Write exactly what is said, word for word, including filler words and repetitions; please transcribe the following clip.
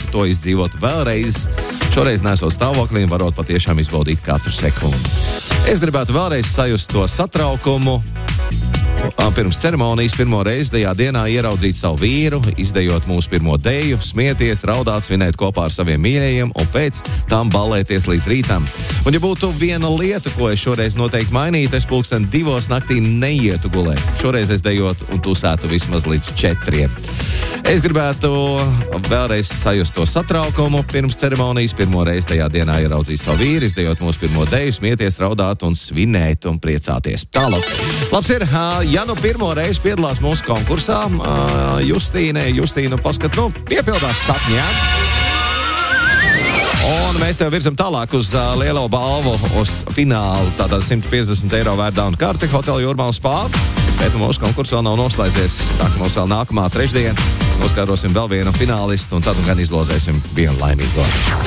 gribētu to izdzīvot vēlreiz. Šoreiz nesot stāvoklī un varot patiešām izbaudīt katru sekundi. Es gribētu vēlreiz sajust to satraukumu. Pirms ceremonijas pirmo reizi tajā dienā ieraudzīt savu vīru, izdejot mūsu pirmo deju, smieties, raudāt, svinēt kopā ar saviem mīļajiem un pēc tam ballēties līdz rītam. Un ja būtu viena lieta, ko es šoreiz noteikti mainītu, es pulksten divos naktī neietu gulēt. Šoreiz es dejotu un tusētu vismaz līdz četriem. Es gribētu vēlreiz sajust to satraukumu pirms ceremonijas. Pirmo reizi tajā dienā ieraudzīt savu vīru, izdejot mūsu pirmo deju, smieties, raudāt un svinēt un priecāties. Tālāk. Labs ir, ja nu pirmo reizi piedalās mūsu konkursā, Justīne, Justīna, paskat, nu, piepildās sapņi, jā? Un mēs tev virzam tālāk uz uh, lielo balvu, uz finālu, tātad simt piecdesmit eiro vērtā un karti Hotel Jūrmālas Spā. Bet mūsu konkurss vēl nav noslēdzies, tā ka mums vēl nākamā trešdiena noskaidrosim vēl vienu finālistu un tad gan izlozēsim vienu laimīgo.